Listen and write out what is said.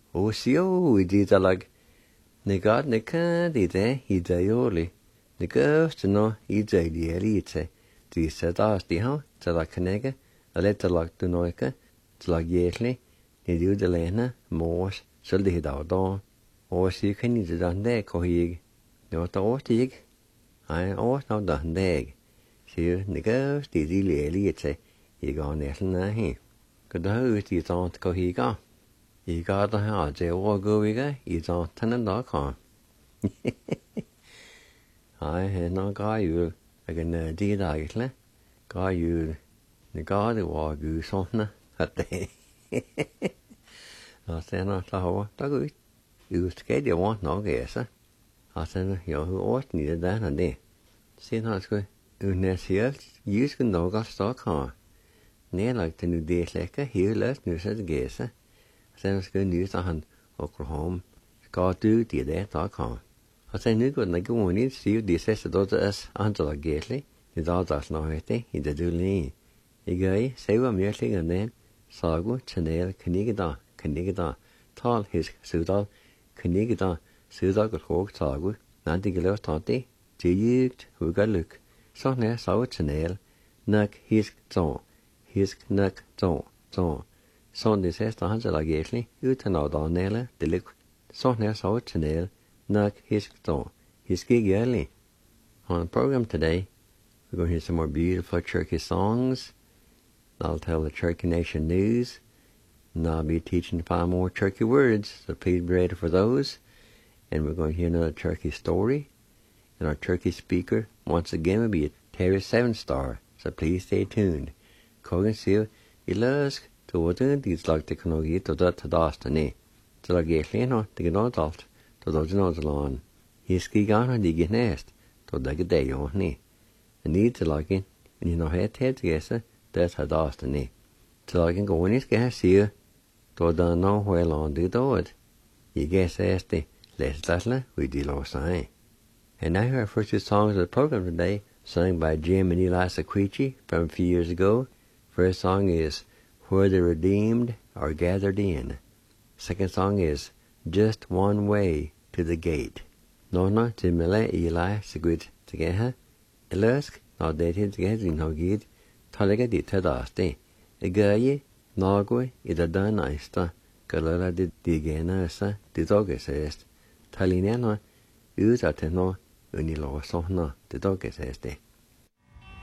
O sio I di dalag. Negad neka di de I daioli. Negast no I daili elite. Di sedas di ha, dalag kanega, ale dalag dunoika, dalag yetli, ni du de lena, mors, sølde hida da. O si kan I dan de ko hig. No ta ostig. Ai os no dan deg. Si negast di elite. I ga neslen na hi. Kada ut I tant ko higa. I ga da ha je o go wiga I tant tan da ka. Ai he no ga yu again di da itle. Ga yu ne ga de wa gu sonna at de. A sena ta ho ta gu. Yu ske de want no ge sa. A sena yo hu ot ni da na de. Sin ha sku. Ne siel use kun no ga sta ka. Nee like the new day lekker hier lust nu zet gese. Zijn we nu aan Oklahoma. Ga du die daar kan. Als hij nu goed gewoon niet zie die zesde dat is aantal geely. Die dat nog het in de doel. Ik ga zei wat meer liggen dan sagu channel knigda tal his sudal knigda sudal hoog sagu. Dan die geloof dat die jeugd hoe geluk. Zo nee sagu channel nak his zo. Hisk nak zo. Sånn de siste hanselag egentlig, uten å da nele, det lik sånn her så channel, nak hisk zo. Hiski gjerlig. On the program today, we're going to hear some more beautiful Cherokee songs. I'll tell the Cherokee Nation news, and I'll be teaching 5 more Cherokee words, so please be ready for those. And we're going to hear another Cherokee story, and our Cherokee speaker, once again, will be Terry Sevenstar, so please stay tuned. Kogan sier, I løsk, til å den tidslag teknologi til det til dastene. Til å gjøre noe, det er noe alt, til det er noe til land. Hiske gjerne de gnest, til det er det jo ne. En ny til lagen, en I noe helt gese, det til dastene. Til lagen går inn I skal jeg sier, til det er noe hvor land du død. I gese este, les lasle, vi de lov seg. And now here are first 2 songs of the program today, sung by Jim and Eli Sequici from a few years ago. First song is Where the Redeemed Are Gathered In. Second song is Just One Way to the Gate. Nona til Mille Eli Seguit Tegeha. Elusk, na dated together in Hogid, Talega di Tadaste. Egaye, Nagwe, Ida Danaista, Galera di Digenasa, di Dogesest. Talinena, Usateno, Unilo Sohna, di Dogeseste.